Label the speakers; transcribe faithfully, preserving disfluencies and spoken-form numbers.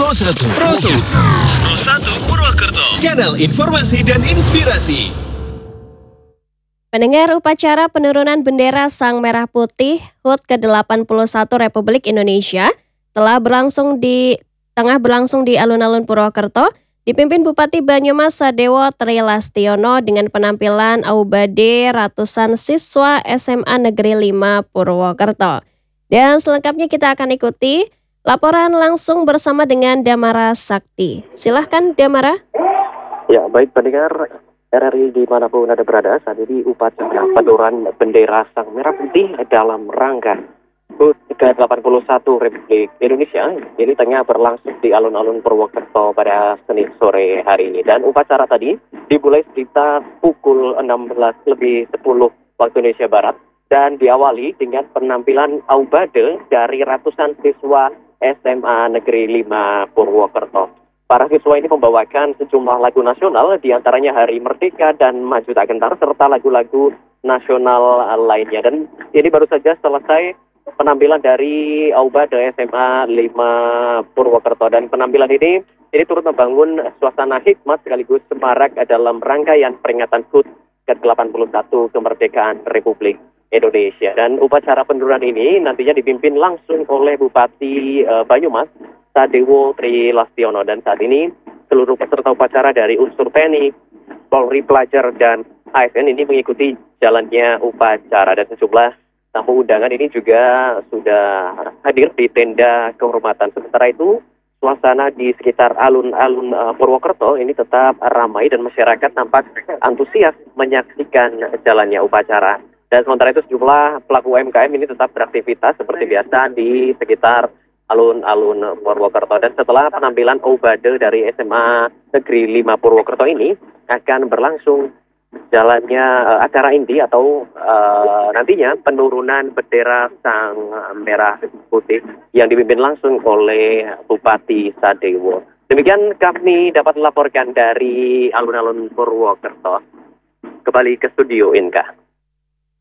Speaker 1: Pro satu.
Speaker 2: Pro satu.
Speaker 1: Pro satu Purwokerto. Kanal informasi dan inspirasi.
Speaker 3: Pendengar, upacara penurunan bendera Sang Merah Putih H U T ke delapan puluh satu Republik Indonesia telah berlangsung di tengah berlangsung di alun-alun Purwokerto, dipimpin Bupati Banyumas Sadewo Tri Lastiono dengan penampilan Aubade ratusan siswa S M A Negeri lima Purwokerto. Dan selengkapnya kita akan ikuti laporan langsung bersama dengan Damara Sakti. Silahkan Damara.
Speaker 4: Ya, baik pendengar R R I dimanapun Anda berada, saat ini upacara penurunan bendera Sang Merah Putih dalam rangka H U T ke delapan puluh satu Republik Indonesia ini tengah berlangsung di alun-alun Purwokerto pada Senin sore hari ini. Dan upacara tadi dimulai sekitar pukul enam belas lebih sepuluh waktu Indonesia Barat dan diawali dengan penampilan Aubade dari ratusan siswa S M A Negeri lima Purwokerto. Para siswa ini membawakan sejumlah lagu nasional, diantaranya Hari Merdeka dan Maju Tak Gentar, serta lagu-lagu nasional lainnya. Dan ini baru saja selesai penampilan dari Aubade S M A lima Purwokerto. Dan penampilan ini ini turut membangun suasana hikmat sekaligus semarak dalam rangkaian peringatan H U T ke delapan puluh satu kemerdekaan Republik Indonesia. Dan upacara penurunan ini nantinya dipimpin langsung oleh Bupati uh, Banyumas Sadewo Tri Lastiono. Dan saat ini seluruh peserta upacara dari unsur T N I, Polri, pelajar, dan A S N ini mengikuti jalannya upacara. Dan sejumlah tamu undangan ini juga sudah hadir di tenda kehormatan. Sementara itu, suasana di sekitar alun-alun uh, Purwokerto ini tetap ramai dan masyarakat tampak antusias menyaksikan jalannya upacara. Dan sementara itu sejumlah pelaku U M K M ini tetap beraktivitas seperti biasa di sekitar alun-alun Purwokerto. Dan setelah penampilan Aubade dari S M A Negeri lima Purwokerto ini akan berlangsung jalannya uh, acara inti atau uh, nantinya penurunan bendera Sang Merah Putih yang dipimpin langsung oleh Bupati Sadewo. Demikian kami dapat melaporkan dari alun-alun Purwokerto. Kembali ke studio Inka.